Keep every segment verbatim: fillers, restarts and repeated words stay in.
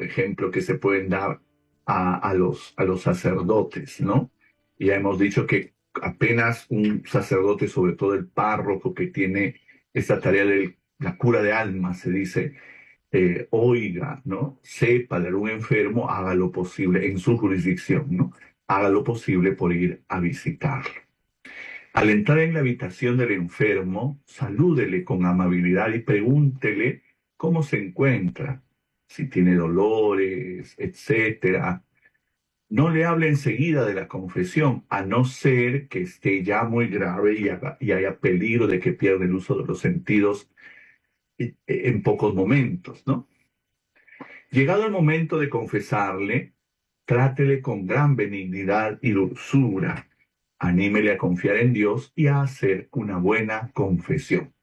por ejemplo, que se pueden dar a, a, los, a los sacerdotes, ¿no? Y ya hemos dicho que apenas un sacerdote, sobre todo el párroco que tiene esta tarea de la cura de almas, se dice, eh, oiga, ¿no? Sepa de algún enfermo, haga lo posible en su jurisdicción, ¿no? Haga lo posible por ir a visitarlo. Al entrar en la habitación del enfermo, salúdele con amabilidad y pregúntele cómo se encuentra, si tiene dolores, etcétera. No le hable enseguida de la confesión, a no ser que esté ya muy grave y, haga, y haya peligro de que pierda el uso de los sentidos en pocos momentos, ¿no? Llegado el momento de confesarle, trátele con gran benignidad y dulzura. Anímele a confiar en Dios y a hacer una buena confesión.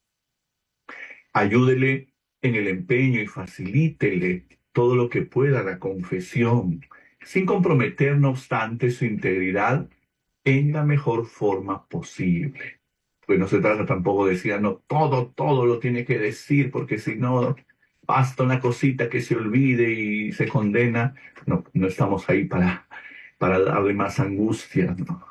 Ayúdele en el empeño y facilítele todo lo que pueda la confesión, sin comprometer, no obstante, su integridad en la mejor forma posible. Pues no se trata tampoco de decir, no, todo, todo lo tiene que decir, porque si no, basta una cosita que se olvide y se condena. No, no estamos ahí para, para darle más angustia, ¿no?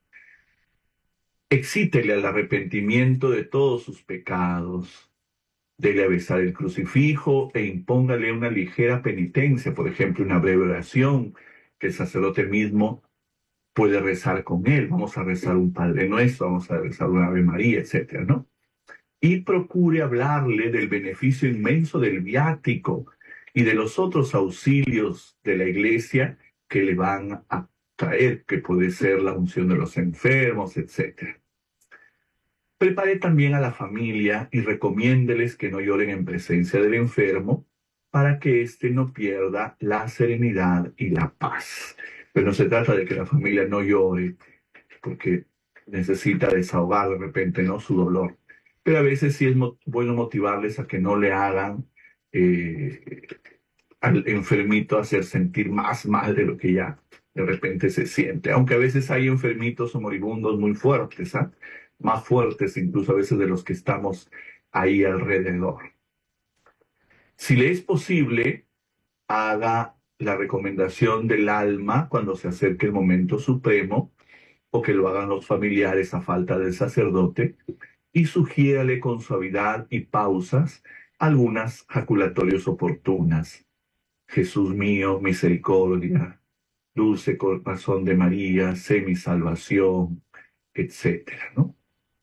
Excítele al arrepentimiento de todos sus pecados. Dele a besar el crucifijo e impóngale una ligera penitencia, por ejemplo, una breve oración que el sacerdote mismo puede rezar con él. Vamos a rezar un Padre Nuestro, vamos a rezar una Ave María, etcétera, ¿no? Y procure hablarle del beneficio inmenso del viático y de los otros auxilios de la Iglesia que le van a traer, que puede ser la unción de los enfermos, etcétera. Prepare también a la familia y recomiéndeles que no lloren en presencia del enfermo para que éste no pierda la serenidad y la paz. Pero no se trata de que la familia no llore porque necesita desahogar de repente, ¿no?, su dolor. Pero a veces sí es mo- bueno motivarles a que no le hagan eh, al enfermito hacer sentir más mal de lo que ya de repente se siente. Aunque a veces hay enfermitos o moribundos muy fuertes, ¿ah? Más fuertes incluso a veces de los que estamos ahí alrededor. Si le es posible, haga la recomendación del alma cuando se acerque el momento supremo, o que lo hagan los familiares a falta del sacerdote, y sugiérale con suavidad y pausas algunas jaculatorias oportunas. Jesús mío, misericordia, dulce corazón de María, sé mi salvación, etcétera, ¿no?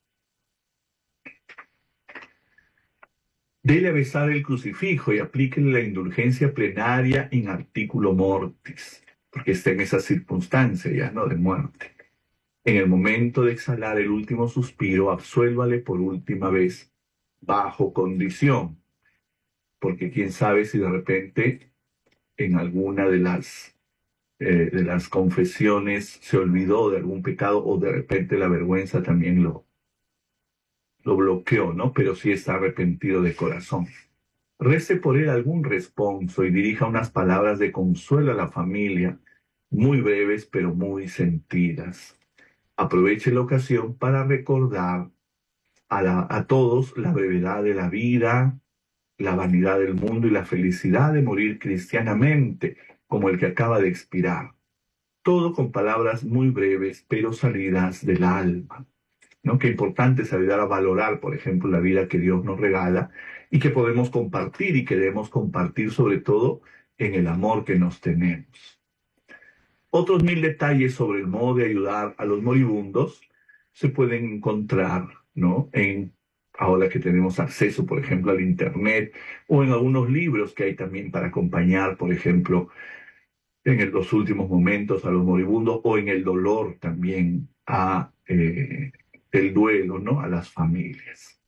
Dele a besar el crucifijo y aplíquele la indulgencia plenaria in articulo mortis, porque está en esa circunstancia ya, ¿no?, de muerte. En el momento de exhalar el último suspiro, absuélvale por última vez, bajo condición, porque quién sabe si de repente en alguna de las, eh, de las confesiones se olvidó de algún pecado o de repente la vergüenza también lo, lo bloqueó, ¿no? Pero sí está arrepentido de corazón. Rece por él algún responso y dirija unas palabras de consuelo a la familia, muy breves pero muy sentidas. Aproveche la ocasión para recordar a, la, a todos la brevedad de la vida, la vanidad del mundo y la felicidad de morir cristianamente, como el que acaba de expirar. Todo con palabras muy breves, pero salidas del alma, ¿no? Qué importante es ayudar a valorar, por ejemplo, la vida que Dios nos regala y que podemos compartir y que debemos compartir sobre todo en el amor que nos tenemos. Otros mil detalles sobre el modo de ayudar a los moribundos se pueden encontrar, ¿no?, en, ahora que tenemos acceso, por ejemplo, al Internet, o en algunos libros que hay también para acompañar, por ejemplo, en el- los últimos momentos a los moribundos, o en el dolor también a eh, el duelo, ¿no?, a las familias.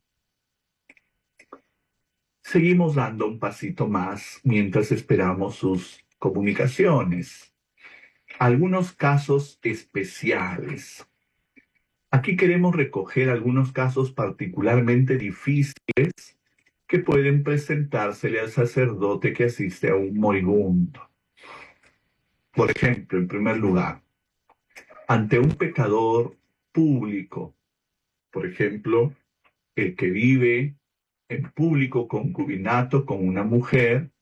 Seguimos dando un pasito más mientras esperamos sus comunicaciones. Algunos casos especiales. Aquí queremos recoger algunos casos particularmente difíciles que pueden presentársele al sacerdote que asiste a un moribundo. Por ejemplo, en primer lugar, ante un pecador público, por ejemplo, el que vive en público concubinato con una mujer